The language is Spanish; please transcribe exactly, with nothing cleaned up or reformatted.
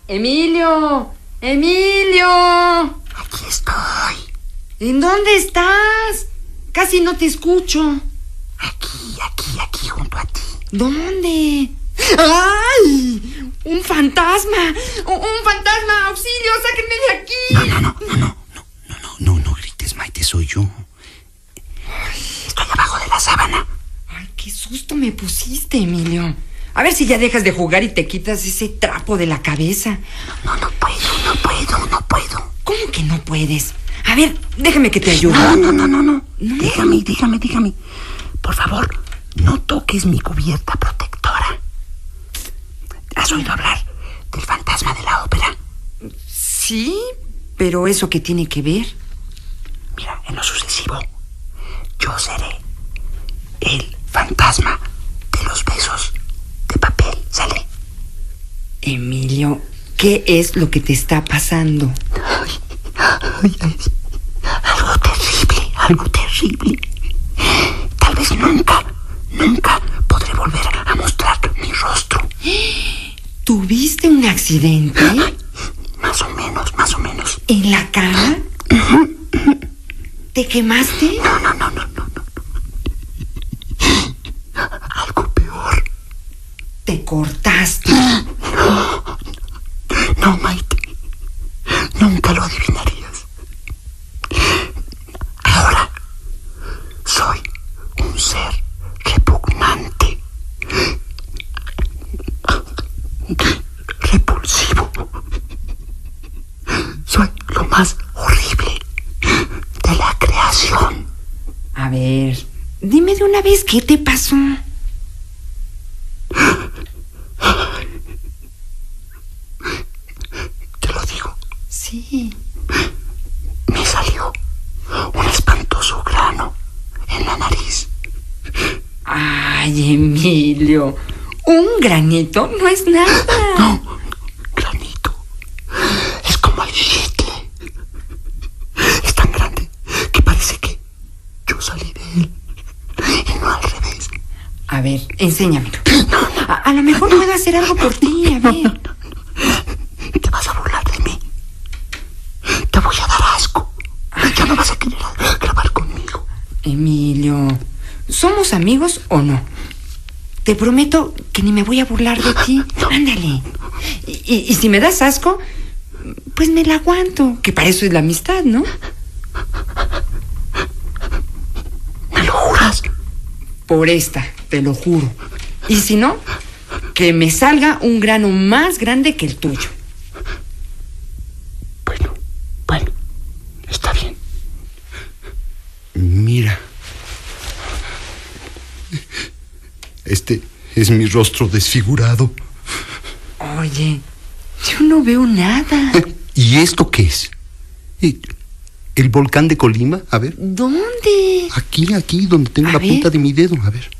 Emilio, Emilio. Aquí estoy. ¿En dónde estás? Casi no te escucho. Aquí, aquí, aquí junto a ti. ¿Dónde? ¡Ay! ¡Un fantasma! ¡Un, un fantasma! ¡Auxilio! ¡Sáquenme de aquí! No, no, no, no, no, no, no, no, no, no grites, Maite, soy yo. Estoy abajo de la sábana. Ay, qué susto me pusiste, Emilio. A ver si ya dejas de jugar y te quitas ese trapo de la cabeza. No, no puedo, no puedo, no puedo. ¿Cómo que no puedes? A ver, déjame que te ayude. No, no, no, no, no. ¿No? Déjame, déjame, déjame. Por favor, no toques mi cubierta protectora. ¿Has oído hablar del fantasma de la ópera? Sí, pero ¿eso qué tiene que ver? Mira, en lo sucesivo, yo seré el fantasma de los besos de papel. ¿Sale? Emilio, ¿qué es lo que te está pasando? Ay, ay, ay, algo terrible, algo terrible. Tal vez nunca, nunca podré volver a mostrar mi rostro. ¿Tuviste un accidente? Más o menos, más o menos. ¿En la cara? ¿Te quemaste? No, no, no, no, no, no. Algo peor. ¿Te cortaste? No, no, Maite. Nunca lo adivinarías. Ahora soy un ser repugnante, repulsivo. Soy lo más horrible de la creación. A ver, dime de una vez qué te pasó. Te lo digo. Sí. Me salió un espantoso grano en la nariz. Ay, Emilio, un granito no es nada. No, granito. Es como el chicle. Es tan grande que parece que yo salí de él y no al revés. A ver, enséñamelo. A, a lo mejor puedo hacer algo por ti, a ver. Te vas a burlar de mí. Te voy a dar asco. Ya no vas a querer grabar conmigo. Emilio, ¿somos amigos o no? Te prometo que ni me voy a burlar de ti. Ándale. Y, y, y si me das asco, pues me la aguanto. Que para eso es la amistad, ¿no? ¿Me lo juras? Por esta, te lo juro. Y si no, que me salga un grano más grande que el tuyo. Bueno, bueno, está bien. Mira. Este es mi rostro desfigurado. Oye, yo no veo nada. ¿Y esto qué es? ¿El volcán de Colima? A ver. ¿Dónde? Aquí, aquí, donde tengo A la ver. punta de mi dedo. A ver.